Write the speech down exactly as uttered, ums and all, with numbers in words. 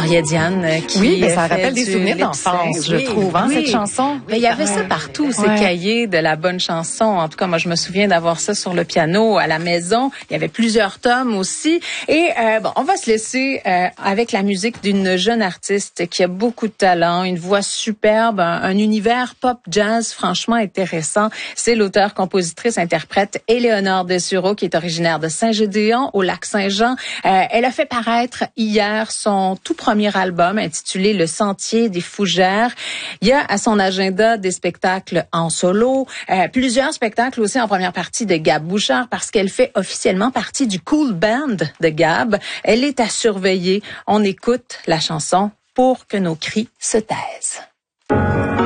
y a Diane euh, qui Oui, mais ça fait rappelle des du souvenirs lip-sync. d'enfance, je oui, trouve, hein, oui. cette chanson. Mais il y avait ça partout, ces Ouais. cahiers de la bonne chanson. En tout cas, moi, je me souviens d'avoir ça sur le piano à la maison. Il y avait plusieurs tomes aussi. Et euh, bon, on va se laisser euh, avec la musique d'une jeune artiste qui a beaucoup de talent, une voix superbe, un, un univers pop jazz franchement intéressant. C'est l'auteure, compositrice, interprète Éléonore Dessureau, qui est originaire de Saint-Gédéon, au Lac-Saint-Jean. Euh, elle a fait paraître hier son tout premier album intitulé Le Sentier des Fougères. Il y a à son agenda des spectacles en solo, euh, plusieurs spectacles aussi en première partie de Gab Bouchard parce qu'elle fait officiellement partie du Cool Band de Gab. Elle est à surveiller. On écoute la chanson Pour que nos cris se taisent.